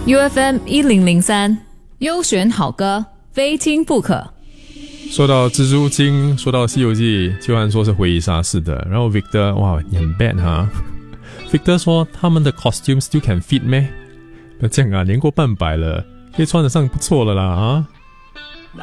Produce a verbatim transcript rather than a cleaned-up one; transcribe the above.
U F M 一零零三，优选好歌，非听不可。 说到蜘蛛精，说到西游记，就按说是回忆杀似的。然后 Victor， 哇，你很 bad 哈。Victor 说他们的 costume still can fit 咩？不要这样啊，年过半百了，可以穿得上不错了啦啊。